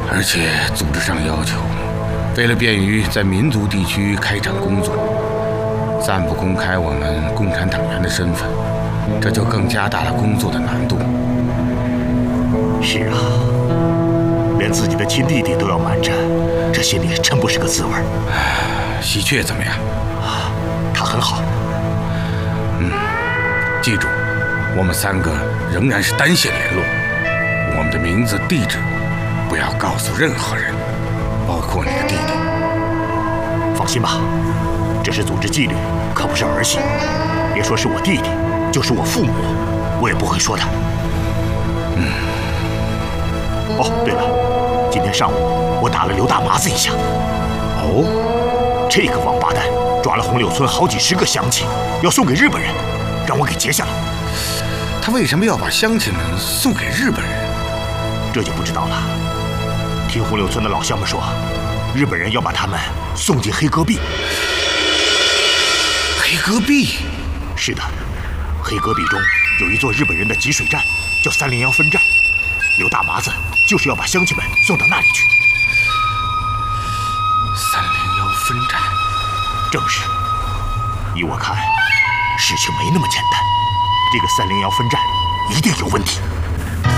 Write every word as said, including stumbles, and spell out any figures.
而且组织上要求，为了便于在民族地区开展工作，暂不公开我们共产党员的身份，这就更加大了工作的难度。 是啊，连自己的亲弟弟都要瞒着，这心里真不是个滋味。 喜鹊怎么样？ 他很好。 嗯，记住，我们三个仍然是单线联络，我们的名字、地址不要告诉任何人，包括你的弟弟。 放心吧，这是组织纪律，可不是儿戏。别说是我弟弟，就是我父母，我也不会说的。 嗯。 哦，对了，今天上午我打了刘大麻子一下。 哦， 这个王八蛋抓了红柳村好几十个乡亲，要送给日本人，让我给截下了。 他为什么要把乡亲们送给日本人？ 这就不知道了。听红柳村的老乡们说，日本人要把他们送进黑戈壁。 黑戈壁？ 是的，黑戈壁中有一座日本人的集水站，叫三零幺分站。刘大麻子就是要把乡亲们送到那里去。 三零幺分站， 正是。依我看，事情没那么简单。这个三零幺分站一定有问题。